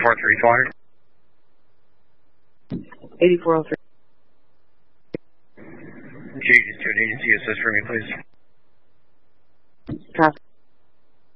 243, 400. 8403. Changes to an agency assist for me, please.